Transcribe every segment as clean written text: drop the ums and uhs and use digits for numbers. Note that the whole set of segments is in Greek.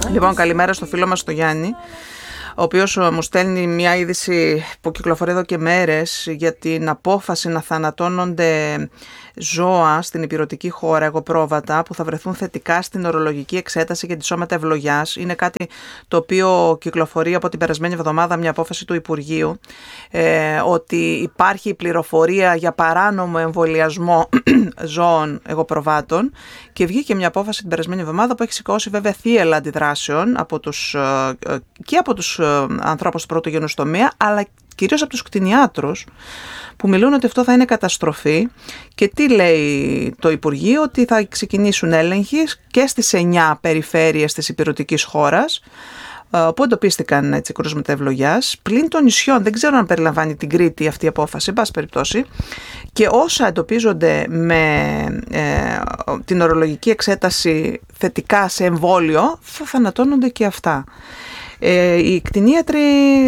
Λοιπόν, καλημέρα στο φίλο μας το Γιάννη, ο οποίος μου στέλνει μια είδηση που κυκλοφορεί εδώ και μέρες για την απόφαση να θανατώνονται ζώα στην ηπειρωτική χώρα, εγωπρόβατα, που θα βρεθούν θετικά στην ορολογική εξέταση για τη σώματα ευλογιάς. Είναι κάτι το οποίο κυκλοφορεί από την περασμένη εβδομάδα, μια απόφαση του Υπουργείου, ότι υπάρχει πληροφορία για παράνομο εμβολιασμό ζώων εγωπροβάτων, και βγήκε μια απόφαση την περασμένη εβδομάδα που έχει σηκώσει βέβαια θύελλα αντιδράσεων και από τους ανθρώπους του πρώτου γενούς τομέα, αλλά κυρίως από τους κτηνιάτρους, που μιλούν ότι αυτό θα είναι καταστροφή. Και τι λέει το Υπουργείο? Ότι θα ξεκινήσουν έλεγχοι και στις 9 περιφέρειες της ηπειρωτικής χώρας, που εντοπίστηκαν έτσι κρούσματα ευλογιάς, πλην των νησιών. Δεν ξέρω αν περιλαμβάνει την Κρήτη αυτή η απόφαση, εν πάση περιπτώσει. Και όσα εντοπίζονται με την ορολογική εξέταση θετικά σε εμβόλιο, θα θανατώνονται και αυτά. Οι κτηνίατροι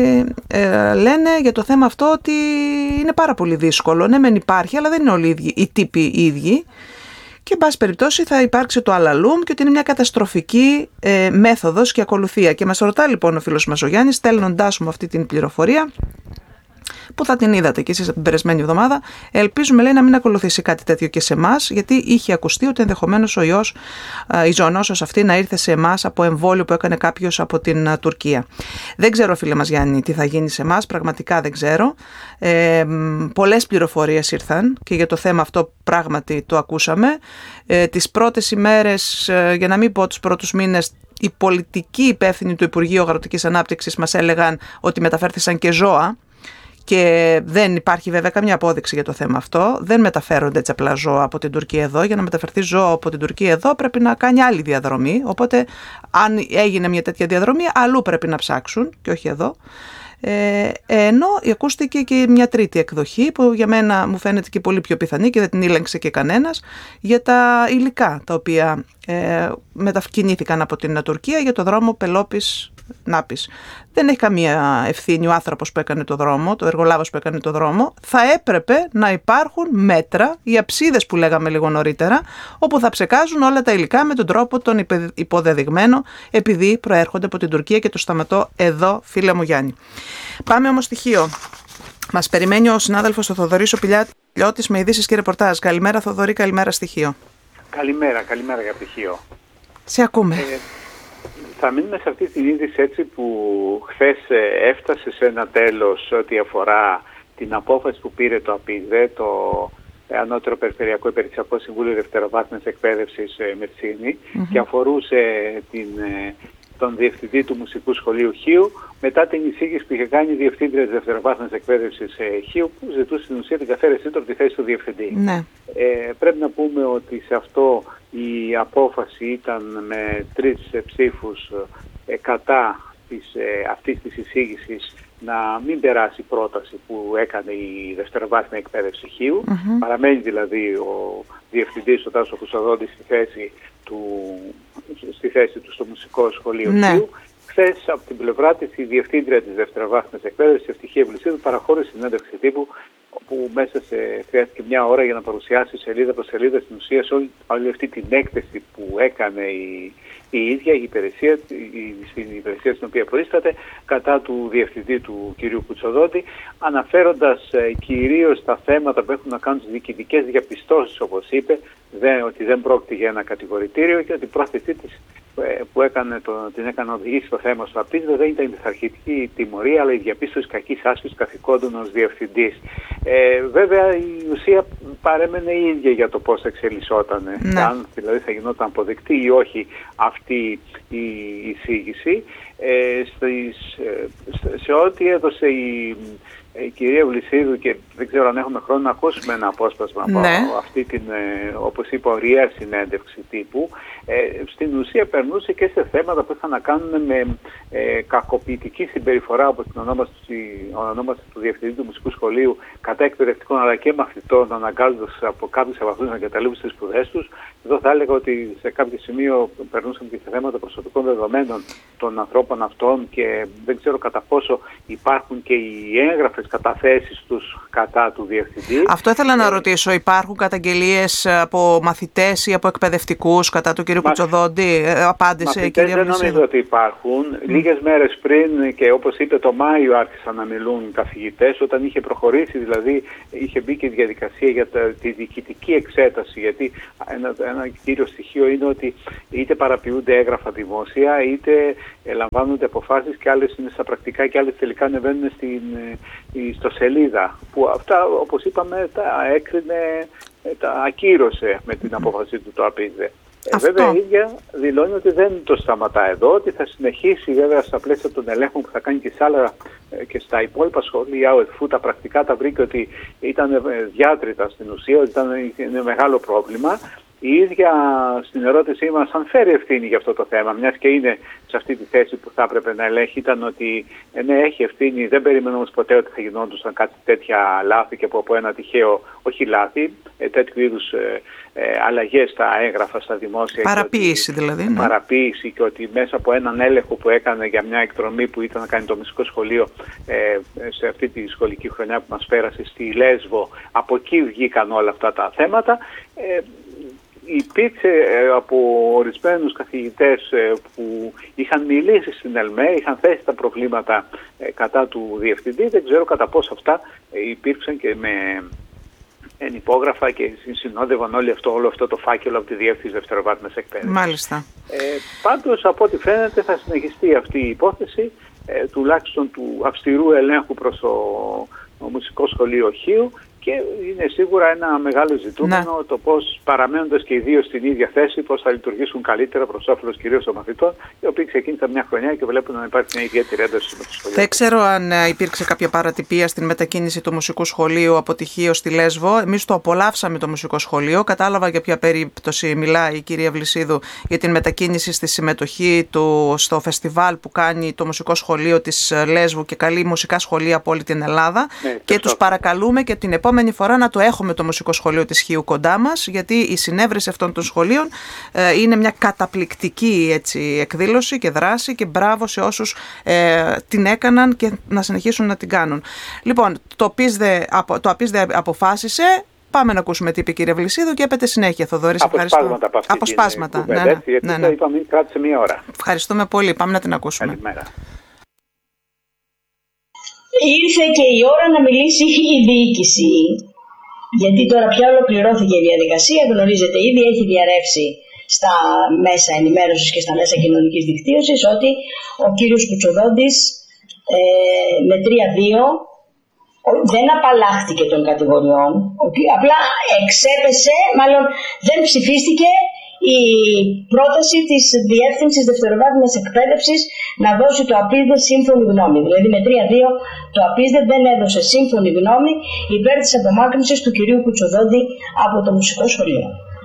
λένε για το θέμα αυτό ότι είναι πάρα πολύ δύσκολο. Ναι, μεν υπάρχει, αλλά δεν είναι όλοι οι τύποι οι ίδιοι. Και εν πάση περιπτώσει θα υπάρξει το αλαλούμ και ότι είναι μια καταστροφική μέθοδος και ακολουθία. Και μας ρωτά λοιπόν ο φίλος μας ο Γιάννης, στέλνοντάς μου αυτή την πληροφορία, που θα την είδατε και εσείς από την περασμένη εβδομάδα. Ελπίζουμε, λέει, να μην ακολουθήσει κάτι τέτοιο και σε εμάς, γιατί είχε ακουστεί ότι ενδεχομένως ο ιός, η ζωονόσος αυτή, να ήρθε σε εμάς από εμβόλιο που έκανε κάποιος από την Τουρκία. Δεν ξέρω, φίλε μας Γιάννη, τι θα γίνει σε εμάς, πραγματικά δεν ξέρω. Πολλές πληροφορίες ήρθαν και για το θέμα αυτό πράγματι το ακούσαμε. Τις πρώτες ημέρες, για να μην πω τους πρώτους μήνες, οι πολιτικοί υπεύθυνοι του Υπουργείου Αγροτικής Ανάπτυξης μας έλεγαν ότι μεταφέρθησαν και ζώα. Και δεν υπάρχει βέβαια καμία απόδειξη για το θέμα αυτό. Δεν μεταφέρονται έτσι απλά ζώα από την Τουρκία εδώ. Για να μεταφερθεί ζώο από την Τουρκία εδώ πρέπει να κάνει άλλη διαδρομή. Οπότε, αν έγινε μια τέτοια διαδρομή, αλλού πρέπει να ψάξουν και όχι εδώ. Ενώ ακούστηκε και μια τρίτη εκδοχή, που για μένα μου φαίνεται και πολύ πιο πιθανή και δεν την ήλεγξε και κανένας, για τα υλικά τα οποία μετακινήθηκαν από την Τουρκία για το δρόμο Πελόπης-Νάπης. Δεν έχει καμία ευθύνη ο άνθρωπος που έκανε το δρόμο, το εργολάβος που έκανε το δρόμο. Θα έπρεπε να υπάρχουν μέτρα, οι αψίδες που λέγαμε λίγο νωρίτερα, όπου θα ψεκάζουν όλα τα υλικά με τον τρόπο τον υποδεδειγμένο, επειδή προέρχονται από την Τουρκία, και το σταματώ εδώ, φίλε μου Γιάννη. Πάμε όμως στοιχείο. Μας περιμένει ο συνάδελφος ο Θοδωρής ο Πηλιώτης με ειδήσεις και ρεπορτάζ. Καλημέρα Θοδωρή, καλημέρα στοιχείο. Καλημέρα για στοιχείο. Σε ακούμε. Θα μείνουμε σε αυτή την είδηση έτσι που χθες έφτασε σε ένα τέλος ό,τι αφορά την απόφαση που πήρε το ΑΠΙΔΕ, το Ανώτερο Περιφερειακό Υπηρεσιακό Συμβούλιο Δευτεροβάθμιας Εκπαίδευσης Μερσίνη, και αφορούσε τον Διευθυντή του Μουσικού Σχολείου Χίου, μετά την εισήγηση που είχε κάνει η Διευθύντρια της Δευτεροβάθμιας Εκπαίδευσης Χίου, που ζητούσε στην ουσία την καθαίρεσή του από τη θέση του Διευθυντή. Ναι. Πρέπει να πούμε ότι σε αυτό η απόφαση ήταν με 3 ψήφους κατά αυτής της εισήγησης να μην περάσει η πρόταση που έκανε η Δευτεροβάθμια Εκπαίδευση Χίου. Παραμένει δηλαδή ο Διευθυντής, ο Τάσος Κουτσοδόντης, στη θέση του στο Μουσικό Σχολείο Χίου. Χθες, από την πλευρά της, η Διευθύντρια της Δευτεροβάθμιας Εκπαίδευσης, η Ευτυχία Βλησίδου, παραχώρησε συνέντευξη τύπου, που μέσα χρειάστηκε μια ώρα για να παρουσιάσει σελίδα προς σελίδα στην ουσία σε όλη αυτή την έκθεση που έκανε η ίδια η υπηρεσία, στην υπηρεσία στην οποία προείσταται, κατά του Διευθυντή του κ. Κουτσοδότη, αναφέροντας κυρίως τα θέματα που έχουν να κάνουν τις διοικητικές διαπιστώσεις, όπως είπε, ότι δεν πρόκειται για ένα κατηγορητήριο και ότι η πρόθεσή της που την έκανε να οδηγήσει το θέμα στο ΑΠΙΔΕ δεν ήταν η πειθαρχική τιμωρία, αλλά η διαπίστωση κακής άσκησης καθηκόντων ως διευθυντής. Βέβαια η ουσία παρέμενε η ίδια για το πώς εξελισσόταν, αν δηλαδή θα γινόταν αποδεκτή ή όχι αυτή η εισήγηση. Σε ό,τι έδωσε η κυρία Βλησίδου, και δεν ξέρω αν έχουμε χρόνο να ακούσουμε ένα απόσπασμα από αυτή την, όπως είπα, ωραία συνέντευξη τύπου, στην ουσία περνούσε και σε θέματα που είχαν να κάνουν με κακοποιητική συμπεριφορά, όπως την ονόμασε του Διευθυντή του Μουσικού Σχολείου, κατά εκπαιδευτικών αλλά και μαθητών, αναγκάζοντας από κάποιους από αυτούς να εγκαταλείψουν τις σπουδές τους, Εδώ θα έλεγα ότι σε κάποιο σημείο περνούσαν και σε θέματα προσωπικών δεδομένων των ανθρώπων αυτών και δεν ξέρω κατά πόσο υπάρχουν και οι έγγραφες καταθέσεις τους κατά του διευθυντή. Αυτό ήθελα να ρωτήσω. Υπάρχουν καταγγελίες από μαθητές ή από εκπαιδευτικούς κατά του κ. Κουτσοδόντη? Απάντησε η κυρία Βλησίδου. Δεν νομίζω ότι υπάρχουν. Λίγες μέρες πριν, και όπως είπε το Μάιο, άρχισαν να μιλούν καθηγητές, όταν είχε προχωρήσει, δηλαδή είχε μπει και η διαδικασία για τη διοικητική εξέταση. Γιατί ένα κύριο στοιχείο είναι ότι είτε παραποιούνται έγγραφα δημόσια, είτε λαμβάνονται αποφάσεις και άλλες είναι στα πρακτικά και άλλες τελικά ανεβαίνουν στην ιστοσελίδα. Που αυτά, όπως είπαμε, τα έκρινε, τα ακύρωσε με την απόφαση του το ΑΠΙΔΕ. Βέβαια η ίδια δηλώνει ότι δεν το σταματά εδώ, ότι θα συνεχίσει βέβαια στα πλαίσια των ελέγχων που θα κάνει και, και στα υπόλοιπα σχολεία, αφού τα πρακτικά τα βρήκε ότι ήταν διάτρητα στην ουσία, ότι είναι μεγάλο πρόβλημα. Η ίδια στην ερώτησή μας αν φέρει ευθύνη για αυτό το θέμα, μιας και είναι σε αυτή τη θέση που θα έπρεπε να ελέγχει, ήταν ότι ναι, έχει ευθύνη, δεν περίμενε όμως ποτέ ότι θα γινόντουσαν κάτι τέτοια λάθη και από ένα τυχαίο, όχι λάθη, τέτοιου είδους αλλαγές στα έγγραφα, στα δημόσια. Παραποίηση δηλαδή. Ναι. Παραποίηση, και ότι μέσα από έναν έλεγχο που έκανε για μια εκδρομή που ήταν να κάνει το μουσικό σχολείο σε αυτή τη σχολική χρονιά που μας πέρασε στη Λέσβο, από εκεί βγήκαν όλα αυτά τα θέματα. Υπήρξε από ορισμένους καθηγητές που είχαν μιλήσει στην ΕΛΜΕ, είχαν θέσει τα προβλήματα κατά του διευθυντή. Δεν ξέρω κατά πόσο αυτά υπήρξαν και με ενυπόγραφα και συνόδευαν όλο αυτό το φάκελο από τη Διεύθυνση Δευτεροβάθμιας Εκπαίδευσης. Μάλιστα. Πάντως, από ό,τι φαίνεται, θα συνεχιστεί αυτή η υπόθεση, τουλάχιστον του αυστηρού ελέγχου προς το Μουσικό Σχολείο Χίου. Και είναι σίγουρα ένα μεγάλο ζητούμενο το πώς, παραμένοντας και οι δύο στην ίδια θέση, πώς θα λειτουργήσουν καλύτερα προς όφελος κυρίως των μαθητών, οι οποίοι ξεκίνησαν μια χρονιά και βλέπουν να υπάρχει μια ιδιαίτερη ένταση με το σχολείο. Δεν ξέρω αν υπήρξε κάποια παρατυπία στην μετακίνηση του Μουσικού Σχολείου από τη Χίο στη Λέσβο. Εμείς το απολαύσαμε το Μουσικό Σχολείο. Κατάλαβα για ποια περίπτωση μιλάει η κυρία Βλησίδου, για την μετακίνηση στη συμμετοχή του στο φεστιβάλ που κάνει το Μουσικό Σχολείο της Λέσβου και καλεί μουσικά σχολεία από όλη την Ελλάδα. Και τους παρακαλούμε και την επόμενη φορά να το έχουμε το Μουσικό Σχολείο της Χίου κοντά μας, γιατί η συνέβρεση αυτών των σχολείων είναι μια καταπληκτική εκδήλωση και δράση, και μπράβο σε όσους την έκαναν και να συνεχίσουν να την κάνουν. Λοιπόν, το ΑΠΙΣΔΕ αποφάσισε. Πάμε να ακούσουμε τι είπε η κυρία Βλησίδου και έπεται συνέχεια. Θοδωρή, ευχαριστώ. Αποσπάσματα. Ναι. Είπαμε, κράτησε μία ώρα. Ευχαριστούμε πολύ. Πάμε να την ακούσουμε. Καλημέρα. Ήρθε και η ώρα να μιλήσει η διοίκηση, γιατί τώρα πια ολοκληρώθηκε η διαδικασία, γνωρίζετε ήδη, έχει διαρρεύσει στα μέσα ενημέρωσης και στα μέσα κοινωνικής δικτύωσης ότι ο κύριος Κουτσοδόντης με 3-2 δεν απαλλάχθηκε των κατηγοριών, απλά εξέπεσε, μάλλον δεν ψηφίστηκε η πρόταση της Διεύθυνσης Δευτεροβάθμιας Εκπαίδευσης να δώσει το ΑΠΙΣΔΕ σύμφωνη γνώμη. Δηλαδή με 3-2 το ΑΠΙΣΔΕ δεν έδωσε σύμφωνη γνώμη υπέρ της απομάκρυνσης του κυρίου Κουτσοδόντη από το Μουσικό Σχολείο.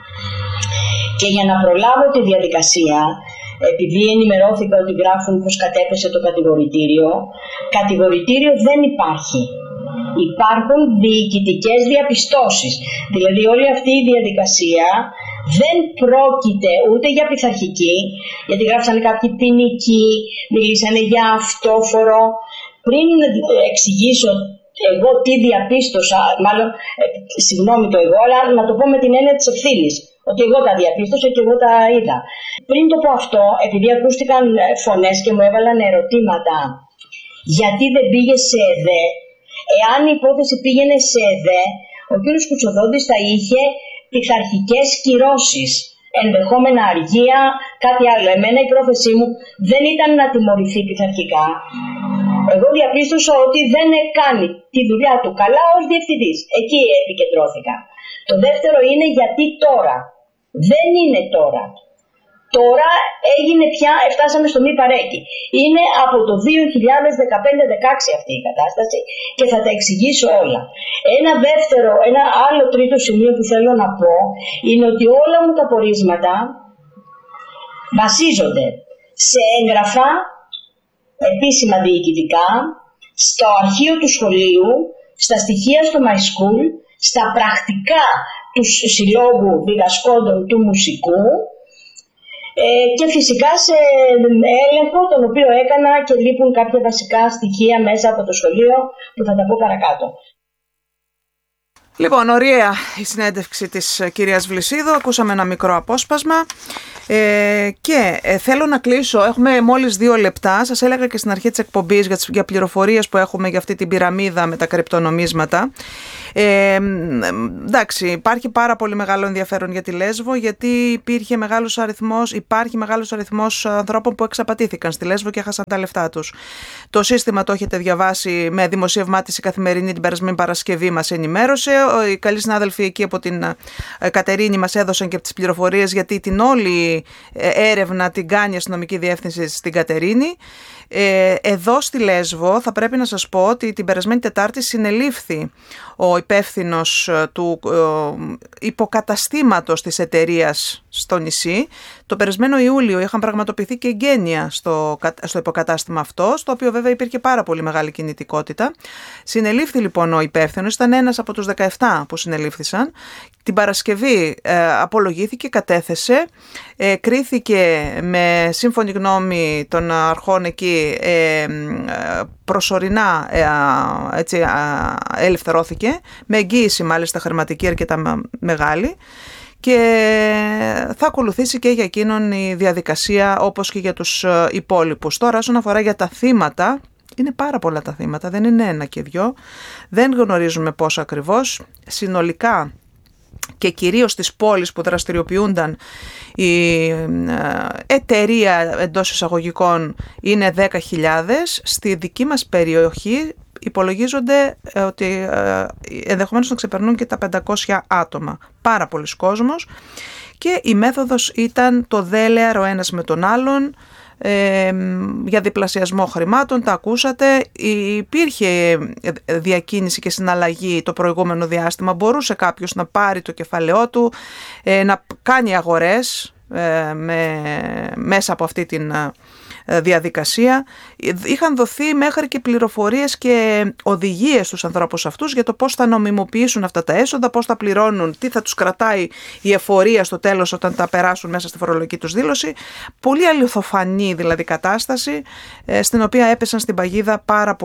Και για να προλάβω τη διαδικασία, επειδή ενημερώθηκα ότι γράφουν πως κατέπεσε το κατηγορητήριο δεν υπάρχει. Υπάρχουν διοικητικές διαπιστώσεις. Δηλαδή όλη αυτή η διαδικασία δεν πρόκειται ούτε για πειθαρχική, γιατί γράψανε κάποιοι ποινικοί, μιλήσανε για αυτόφορο. Πριν εξηγήσω εγώ τι διαπίστωσα, μάλλον, συγγνώμη το εγώ, αλλά να το πω με την έννοια της ευθύνης, ότι εγώ τα διαπίστωσα και εγώ τα είδα. Πριν το πω αυτό, επειδή ακούστηκαν φωνές και μου έβαλαν ερωτήματα, γιατί δεν πήγε σε ΕΔΕ, εάν η υπόθεση πήγαινε σε ΕΔΕ, ο κ. Κουτσοδόντης θα είχε πειθαρχικές κυρώσεις, ενδεχόμενα αργία, κάτι άλλο. Εμένα η πρόθεσή μου δεν ήταν να τιμωρηθεί πειθαρχικά. Εγώ διαπίστωσα ότι δεν κάνει τη δουλειά του καλά ως διευθυντής. Εκεί επικεντρώθηκα. Το δεύτερο είναι γιατί τώρα. Δεν είναι τώρα. Τώρα έγινε πια, φτάσαμε στο μη παρέκει. Είναι από το 2015-16 αυτή η κατάσταση και θα τα εξηγήσω όλα. Ένα άλλο τρίτο σημείο που θέλω να πω είναι ότι όλα μου τα πορίσματα βασίζονται σε έγγραφα επίσημα διοικητικά, στο αρχείο του σχολείου, στα στοιχεία στο My School, στα πρακτικά του Συλλόγου Διδασκόντων του Μουσικού και φυσικά σε έλεγχο τον οποίο έκανα και λείπουν κάποια βασικά στοιχεία μέσα από το σχολείο που θα τα πω παρακάτω. Λοιπόν, ωραία η συνέντευξη της κυρίας Βλυσίδου, ακούσαμε ένα μικρό απόσπασμα και θέλω να κλείσω, έχουμε μόλις 2 λεπτά, σας έλεγα και στην αρχή της εκπομπής για πληροφορίες που έχουμε για αυτή την πυραμίδα με τα κρυπτονομίσματα. Εντάξει, υπάρχει πάρα πολύ μεγάλο ενδιαφέρον για τη Λέσβο, γιατί υπάρχει μεγάλος αριθμός ανθρώπων που εξαπατήθηκαν στη Λέσβο και έχασαν τα λεφτά τους. Το σύστημα το έχετε διαβάσει με δημοσίευμά της η Καθημερινή την περασμένη Παρασκευή, μας ενημέρωσε. Οι καλοί συνάδελφοι εκεί από την Κατερίνη μας έδωσαν και τις πληροφορίες, γιατί την όλη έρευνα την κάνει η αστυνομική διεύθυνση στην Κατερίνη. Εδώ στη Λέσβο θα πρέπει να σας πω ότι την περασμένη Τετάρτη συνελήφθη ο υπεύθυνος του υποκαταστήματος της εταιρείας στο νησί. Το περασμένο Ιούλιο είχαν πραγματοποιηθεί και εγγένεια στο υποκατάστημα αυτό, στο οποίο βέβαια υπήρχε πάρα πολύ μεγάλη κινητικότητα. Συνελήφθη λοιπόν ο υπεύθυνος, ήταν ένας από τους 17 που συνελήφθησαν. Την Παρασκευή απολογήθηκε, κατέθεσε, κρίθηκε με σύμφωνη γνώμη των αρχών εκεί, προσωρινά ελευθερώθηκε, με εγγύηση μάλιστα χρηματική αρκετά μεγάλη, και θα ακολουθήσει και για εκείνον η διαδικασία όπως και για τους υπόλοιπους. Τώρα όσον αφορά για τα θύματα, είναι πάρα πολλά τα θύματα, δεν είναι 1 και 2, δεν γνωρίζουμε πόσο ακριβώς. Συνολικά και κυρίως στις πόλεις που δραστηριοποιούνταν η εταιρεία εντός εισαγωγικών είναι 10.000. Στη δική μας περιοχή υπολογίζονται ότι ενδεχομένως να ξεπερνούν και τα 500 άτομα. Πάρα πολλοί κόσμος, και η μέθοδος ήταν το δέλεαρ ο ένας με τον άλλον, για διπλασιασμό χρημάτων, τα ακούσατε. Υπήρχε διακίνηση και συναλλαγή το προηγούμενο διάστημα, μπορούσε κάποιος να πάρει το κεφαλαιό του, να κάνει αγορές μέσα από αυτή την διαδικασία. Είχαν δοθεί μέχρι και πληροφορίες και οδηγίες στους ανθρώπους αυτούς για το πώς θα νομιμοποιήσουν αυτά τα έσοδα, πώς θα πληρώνουν, τι θα τους κρατάει η εφορία στο τέλος όταν τα περάσουν μέσα στη φορολογική τους δήλωση. Πολύ αληθοφανή δηλαδή κατάσταση, στην οποία έπεσαν στην παγίδα πάρα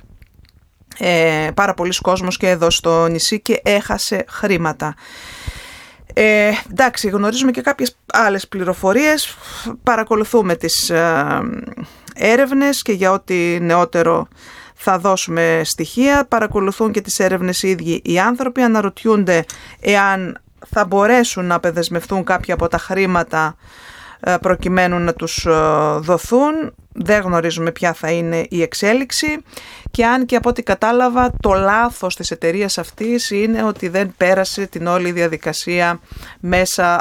πολλοί κόσμος και εδώ στο νησί και έχασε χρήματα. Εντάξει, γνωρίζουμε και κάποιες άλλες πληροφορίες, παρακολουθούμε τις έρευνες και για ό,τι νεότερο θα δώσουμε στοιχεία. Παρακολουθούν και τις έρευνες οι ίδιοι οι άνθρωποι, αναρωτιούνται εάν θα μπορέσουν να απεδεσμευτούν κάποια από τα χρήματα προκειμένου να τους δοθούν. Δεν γνωρίζουμε ποια θα είναι η εξέλιξη, και αν και από ό,τι κατάλαβα το λάθος της εταιρείας αυτής είναι ότι δεν πέρασε την όλη διαδικασία μέσα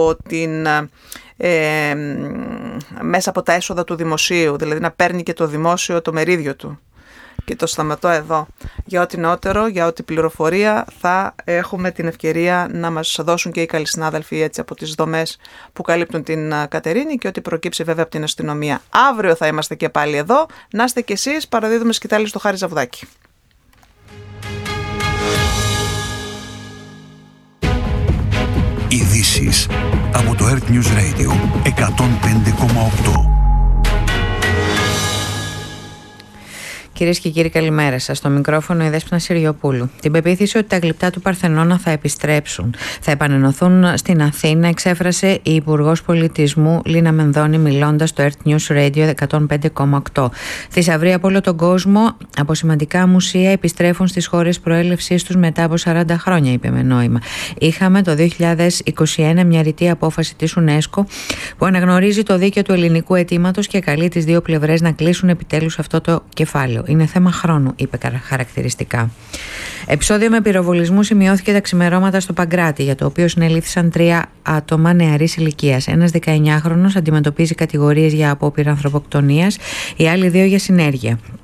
από τα έσοδα του δημοσίου, δηλαδή να παίρνει και το δημόσιο το μερίδιο του. Και το σταματώ εδώ. Για ό,τι νεότερο, για ό,τι πληροφορία θα έχουμε την ευκαιρία να μας δώσουν και οι καλοί συνάδελφοι έτσι από τις δομές που καλύπτουν την Κατερίνη, και ό,τι προκύψει βέβαια από την αστυνομία. Αύριο θα είμαστε και πάλι εδώ. Να είστε κι εσείς. Παραδίδουμε σκητάλη στο Χάρη Ζαβουδάκη. Ειδήσεις από το Earth News Radio 105,8. Κυρίες και κύριοι, καλημέρα σας. Στο μικρόφωνο η Δέσποινα Συριοπούλου. Την πεποίθηση ότι τα γλυπτά του Παρθενώνα θα επιστρέψουν, θα επανενωθούν στην Αθήνα, εξέφρασε η Υπουργός Πολιτισμού Λίνα Μενδώνη, μιλώντας στο Earth News Radio 105,8. Θησαυροί από όλο τον κόσμο, από σημαντικά μουσεία, επιστρέφουν στις χώρες προέλευσής τους μετά από 40 χρόνια, είπε με νόημα. Είχαμε το 2021 μια ρητή απόφαση της UNESCO που αναγνωρίζει το δίκαιο του ελληνικού αιτήματος και καλεί τις δύο πλευρές να κλείσουν επιτέλους αυτό το κεφάλαιο. Είναι θέμα χρόνου, είπε χαρακτηριστικά. Επεισόδιο με πυροβολισμού σημειώθηκε τα ξημερώματα στο Παγκράτη, για το οποίο συνελήφθησαν 3 άτομα νεαρής ηλικίας. Ένας 19χρονος αντιμετωπίζει κατηγορίες για απόπειρα ανθρωποκτονίας, οι άλλοι 2 για συνέργεια.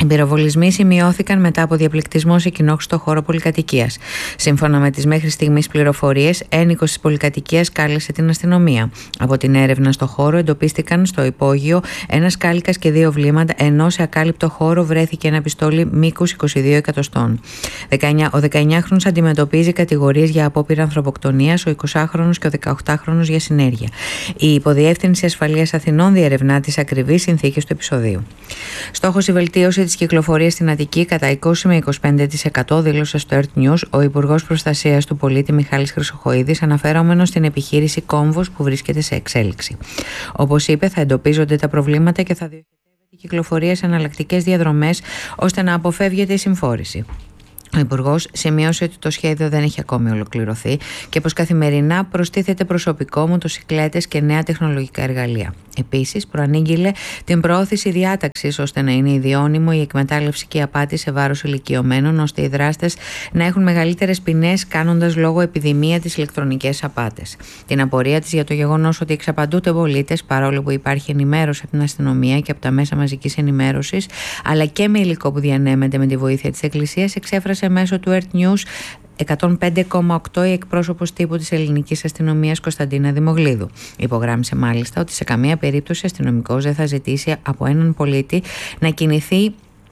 Οι πυροβολισμοί σημειώθηκαν μετά από διαπληκτισμό σε κοινόχρηστο χώρο πολυκατοικίας. Σύμφωνα με τις μέχρι στιγμής πληροφορίες, ένικος της πολυκατοικίας κάλεσε την αστυνομία. Από την έρευνα στο χώρο εντοπίστηκαν στο υπόγειο ένας κάλικας και 2 βλήματα, ενώ σε ακάλυπτο χώρο βρέθηκε ένα πιστόλι μήκους 22 εκατοστών. Ο 19χρονος αντιμετωπίζει κατηγορίες για απόπειρα ανθρωποκτονίας, ο 20χρονος και ο 18χρονος για συνέργεια. Η Υποδιεύθυνση Ασφαλείας Αθηνών διερευνά τις ακριβείς συνθήκες του επεισοδίου. Στόχος η βελτίωση της κυκλοφορίας στην Αττική κατά 20 με 25%, δήλωσε στο Earth News ο Υπουργός Προστασίας του Πολίτη Μιχάλης Χρυσοχοΐδης, αναφερόμενος στην επιχείρηση Κόμβος που βρίσκεται σε εξέλιξη. Όπως είπε, θα εντοπίζονται τα προβλήματα και θα διοχετεύεται η κυκλοφορία σε εναλλακτικές διαδρομές ώστε να αποφεύγεται η συμφόρηση. Ο Υπουργός σημείωσε ότι το σχέδιο δεν έχει ακόμη ολοκληρωθεί και πως καθημερινά προστίθεται προσωπικό, μοτοσικλέτες και νέα τεχνολογικά εργαλεία. Επίσης, προανήγγειλε την προώθηση διάταξης ώστε να είναι ιδιώνυμο η εκμετάλλευση και η απάτη σε βάρος ηλικιωμένων, ώστε οι δράστες να έχουν μεγαλύτερες ποινές, κάνοντας λόγο επιδημία τις ηλεκτρονικές απάτες. Την απορία της για το γεγονός ότι εξαπαντούνται πολίτες, παρόλο που υπάρχει ενημέρωση από την αστυνομία και από τα μέσα μαζικής ενημέρωσης, αλλά και με υλικό που διανέμεται με τη βοήθεια της Εκκλησίας, εξέφρασε μέσω του Earth News 105,8 η εκπρόσωπος τύπου της ελληνικής αστυνομίας Κωνσταντίνα Δημογλίδου. Υπογράμμισε μάλιστα ότι σε καμία περίπτωση αστυνομικός δεν θα ζητήσει από έναν πολίτη να κινηθεί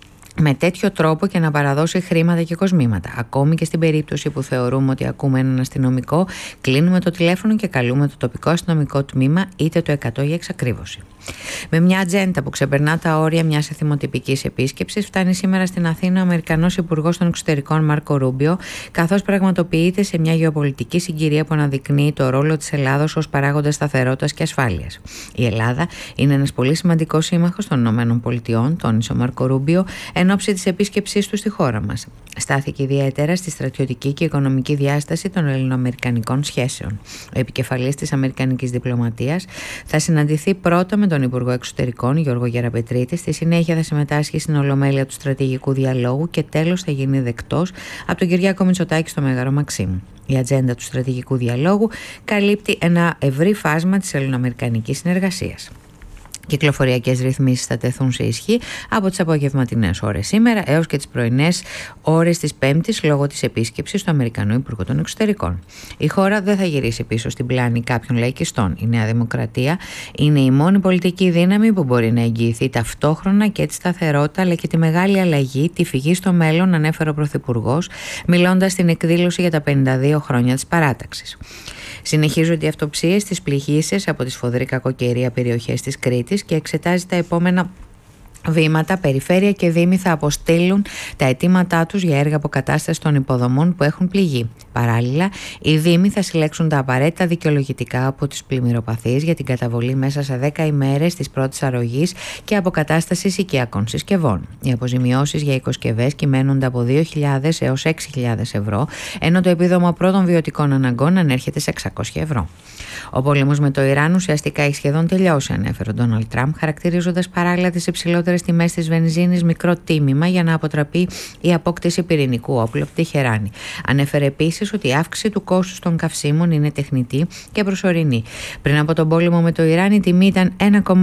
με τέτοιο τρόπο και να παραδώσει χρήματα και κοσμήματα. Ακόμη και στην περίπτωση που θεωρούμε ότι ακούμε έναν αστυνομικό, κλείνουμε το τηλέφωνο και καλούμε το τοπικό αστυνομικό τμήμα, είτε το 100 για εξακρίβωση. Με μια ατζέντα που ξεπερνά τα όρια μιας εθιμοτυπικής επίσκεψης, φτάνει σήμερα στην Αθήνα ο Αμερικανός Υπουργός των Εξωτερικών Μάρκο Ρούμπιο, καθώς πραγματοποιείται σε μια γεωπολιτική συγκυρία που αναδεικνύει το ρόλο της Ελλάδος ως παράγοντα σταθερότητας και ασφάλειας. Η Ελλάδα είναι ένας πολύ σημαντικός σύμμαχος των ΗΠΑ, τόνισε ο Μάρκο Ρούμπιο, εν ώψη της επίσκεψής του στη χώρα μας. Στάθηκε ιδιαίτερα στη στρατιωτική και οικονομική διάσταση των ελληνοαμερικανικών σχέσεων. Ο επικεφαλής της αμερικανικής διπλωματίας θα συναντηθεί πρώτα με τον Υπουργό Εξωτερικών Γιώργο Γεραπετρίτη, στη συνέχεια θα συμμετάσχει στην Ολομέλεια του Στρατηγικού Διαλόγου και τέλος θα γίνει δεκτός από τον Κυριάκο Μητσοτάκη στο Μέγαρο Μαξίμου. Η ατζέντα του Στρατηγικού Διαλόγου καλύπτει ένα ευρύ φάσμα της ελληνοαμερικανικής συνεργασίας. Κυκλοφοριακές ρυθμίσεις θα τεθούν σε ισχύ από τις απογευματινές ώρες σήμερα έως και τις πρωινές ώρες της Πέμπτης λόγω της επίσκεψης του Αμερικανού Υπουργού των Εξωτερικών. Η χώρα δεν θα γυρίσει πίσω στην πλάνη κάποιων λαϊκιστών. Η Νέα Δημοκρατία είναι η μόνη πολιτική δύναμη που μπορεί να εγγυηθεί ταυτόχρονα και τη σταθερότητα αλλά και τη μεγάλη αλλαγή, τη φυγή στο μέλλον, ανέφερε ο Πρωθυπουργός, μιλώντας στην εκδήλωση για τα 52 χρόνια της παράταξης. Συνεχίζονται οι αυτοψίες στις πληγήσεις από τη σφοδρή κακοκαιρία περιοχές της Κρήτης και εξετάζει τα επόμενα βήματα. Περιφέρεια και Δήμοι θα αποστείλουν τα αιτήματά τους για έργα αποκατάσταση των υποδομών που έχουν πληγεί. Παράλληλα, οι Δήμοι θα συλλέξουν τα απαραίτητα δικαιολογητικά από τους πλημμυροπαθείς για την καταβολή μέσα σε 10 ημέρες της πρώτης αρρωγής και αποκατάστασης οικιακών συσκευών. Οι αποζημιώσεις για οικοσκευές κυμαίνονται από 2.000 έως 6.000 ευρώ, ενώ το επίδομα πρώτων βιωτικών αναγκών ανέρχεται σε 600 ευρώ. Ο πόλεμος με το Ιράν ουσιαστικά έχει σχεδόν τελειώσει, ανέφερε ο Ντόναλντ Τραμπ, χαρακτηρίζοντας παράλληλα τις υψηλότερες τιμές της βενζίνης μικρό τίμημα για να αποτραπεί η απόκτηση πυρηνικού όπλου από τη Τεχεράνη. Ανέφερε επίσης ότι η αύξηση του κόστους των καυσίμων είναι τεχνητή και προσωρινή. Πριν από τον πόλεμο με το Ιράν, η τιμή ήταν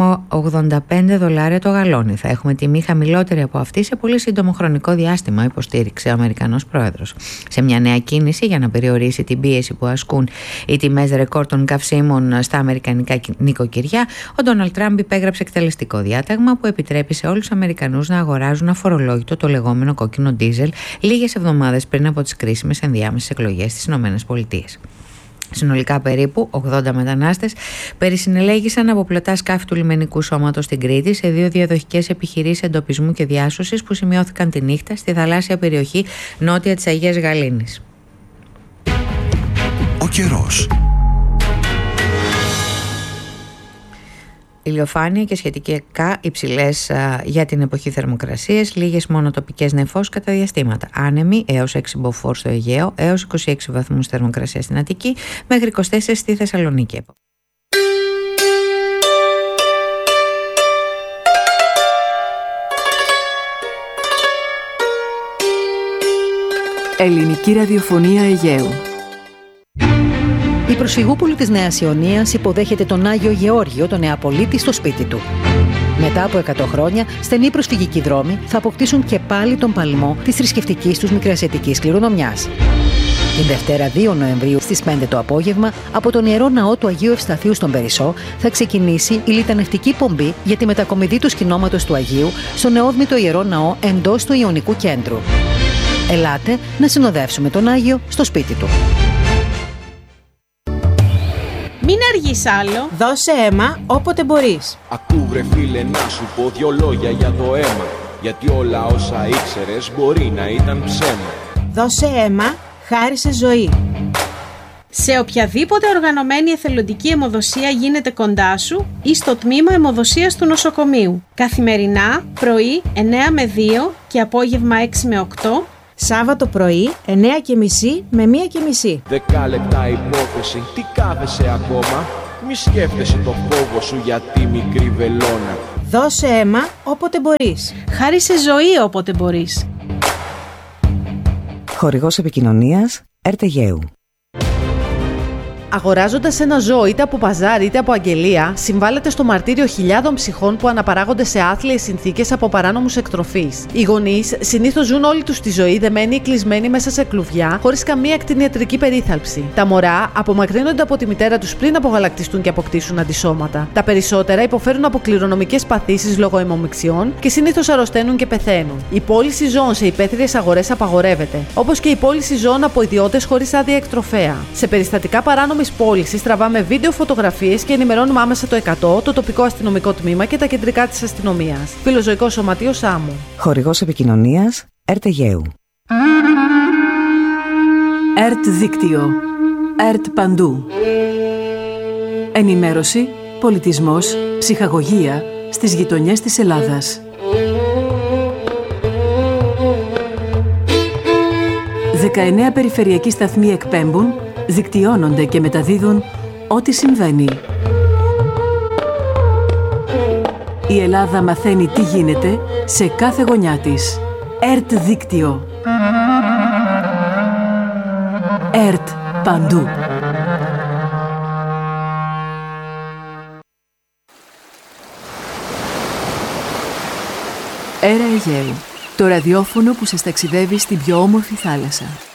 $1,85 το γαλόνι. Θα έχουμε τιμή χαμηλότερη από αυτή σε πολύ σύντομο χρονικό διάστημα, υποστήριξε ο Αμερικανός πρόεδρος. Σε μια νέα κίνηση για να περιορίσει την πίεση που ασκούν οι τιμές ρεκόρ των καυσίμων στα αμερικανικά νοικοκυριά, ο Ντόναλντ Τραμπ υπέγραψε εκτελεστικό διάταγμα που επιτρέπει σε όλους τους Αμερικανούς να αγοράζουν αφορολόγητο το λεγόμενο κόκκινο ντίζελ λίγες εβδομάδες πριν από τις κρίσιμες ενδιάμεσες εκλογές στις ΗΠΑ. Συνολικά περίπου 80 μετανάστες περισυνελέγησαν από πλωτά σκάφη του λιμενικού σώματος στην Κρήτη σε 2 διαδοχικές επιχειρήσεις εντοπισμού και διάσωσης που σημειώθηκαν τη νύχτα στη θαλάσσια περιοχή νότια της Αγίας Γαλήνης. Ο καιρός. Ηλιοφάνεια και σχετικά υψηλές για την εποχή θερμοκρασίες, λίγες μόνο τοπικές νεφώσεις κατά διαστήματα. Άνεμοι έως 6 μποφόρ στο Αιγαίο, έως 26 βαθμούς θερμοκρασία στην Αττική, μέχρι 24 στη Θεσσαλονίκη. Ελληνική ραδιοφωνία Αιγαίου. Η προσφυγούπολη της Νέας Ιωνίας υποδέχεται τον Άγιο Γεώργιο, τον Νεαπολίτη, στο σπίτι του. Μετά από 100 χρόνια, στενοί προσφυγικοί δρόμοι θα αποκτήσουν και πάλι τον παλμό της θρησκευτικής τους μικρασιατικής κληρονομιάς. Την Δευτέρα 2 Νοεμβρίου στις 5 το απόγευμα, από τον Ιερό Ναό του Αγίου Ευσταθείου στον Περισσό, θα ξεκινήσει η λιτανευτική πομπή για τη μετακομιδή του σκηνώματος του Αγίου στο νεόδμητο Ιερό Ναό εντός του Ιωνικού Κέντρου. Ελάτε να συνοδεύσουμε τον Άγιο στο σπίτι του. Μην αργείς άλλο. Δώσε αίμα όποτε μπορείς. Ακού βρε φίλε να σου πω δυο λόγια για το αίμα. Γιατί όλα όσα ήξερες μπορεί να ήταν ψέμα. Δώσε αίμα, χάρισε ζωή. Σε οποιαδήποτε οργανωμένη εθελοντική αιμοδοσία γίνεται κοντά σου ή στο τμήμα αιμοδοσίας του νοσοκομείου. Καθημερινά, πρωί 9 με 2 και απόγευμα 6 με 8. Σάββατο πρωί 9:30 με 1:30. 10 λεπτά υπόθεση, τι κάθεσαι ακόμα? Μη σκέφτεσαι το φόβο σου για τη μικρή βελόνα. Δώσε αίμα όποτε μπορείς. Χάρισε ζωή όποτε μπορείς. Χορηγός επικοινωνίας ΕΡΤ-ΓΕΟΥ. Αγοράζοντας ένα ζώο είτε από παζάρι είτε από αγγελία, συμβάλλεται στο μαρτύριο χιλιάδων ψυχών που αναπαράγονται σε άθλιες συνθήκες από παράνομους εκτροφείς. Οι γονείς συνήθως ζουν όλη τους τη ζωή δεμένοι ή κλεισμένοι μέσα σε κλουβιά, χωρίς καμία κτηνιατρική περίθαλψη. Τα μωρά απομακρύνονται από τη μητέρα τους πριν απογαλακτιστούν και αποκτήσουν αντισώματα. Τα περισσότερα υποφέρουν από κληρονομικές παθήσεις λόγω αιμομιξιών και συνήθως αρρωσταίνουν και πεθαίνουν. Η πώληση ζώων σε υπαίθριες αγορές απαγορεύεται, όπως και η πώληση ζώων από ιδιώτες χωρίς άδεια εκτροφέα. Σε περιστατικά παράνομης πώλησης τραβάμε βίντεο, φωτογραφίες και ενημερώνουμε άμεσα το 100, το τοπικό αστυνομικό τμήμα και τα κεντρικά της αστυνομίας. Φιλοζωικό Σωματείο Σάμου. Χορηγός επικοινωνίας ΕΡΤ-ΓΕΟΥ. ΕΡΤ Δίκτυο. ΕΡΤ Παντού. Ενημέρωση, πολιτισμός, ψυχαγωγία στις γειτονιές της Ελλάδας. 19 περιφερειακοί σταθμοί εκπέμπουν, δικτυώνονται και μεταδίδουν ό,τι συμβαίνει. Η Ελλάδα μαθαίνει τι γίνεται σε κάθε γωνιά της. ΕΡΤ Δίκτυο. ΕΡΤ Παντού. ΕΡΑ Αιγαίου. Το ραδιόφωνο που σας ταξιδεύει στην πιο όμορφη θάλασσα.